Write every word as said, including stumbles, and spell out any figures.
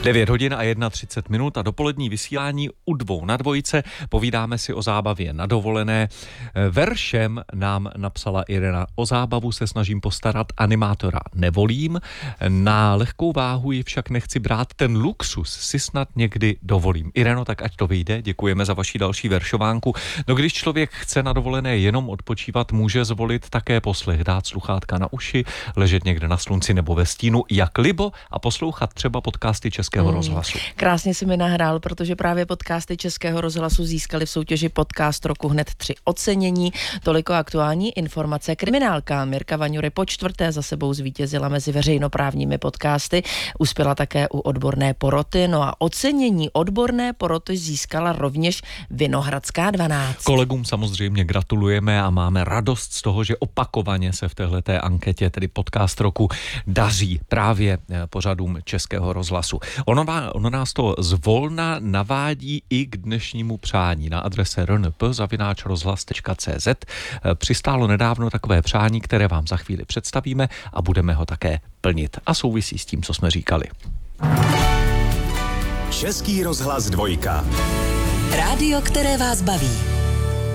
devět hodin a třicet jedna minut a dopolední vysílání u dvou na dvojice. Povídáme si o zábavě na dovolené. Veršem nám napsala Irena: o zábavu se snažím postarat, animátora nevolím, na lehkou váhu ji však nechci brát, ten luxus si snad někdy dovolím. Ireno, tak ať to vyjde, děkujeme za vaši další veršovánku. No když člověk chce na dovolené jenom odpočívat, může zvolit také poslech, dát sluchátka na uši, ležet někde na slunci nebo ve stínu, jak libo, a poslouchat třeba podcasty Českého hmm. rozhlasu. Krásně si mi nahrál, protože právě podcasty Českého rozhlasu získaly v soutěži Podcast roku hned tři ocenění. Toliko aktuální informace. Kriminálka Mirka Vaňury po čtvrté za sebou zvítězila mezi veřejnoprávními podcasty. Uspěla také u odborné poroty, no a ocenění odborné poroty získala rovněž Vinohradská dvanáct. Kolegům samozřejmě gratulujeme a máme radost z toho, že opakovaně se v téhleté anketě, tedy podcast roku, daří právě pořadům Českého rozhlasu. Ono, ono nás to zvolna navádí i k dnešnímu přání. Na adrese r n p zavináč rozhlas tečka c z přistálo nedávno takové přání, které vám za chvíli představíme a budeme ho také plnit. A souvisí s tím, co jsme říkali. Český rozhlas dvojka. Rádio, které vás baví.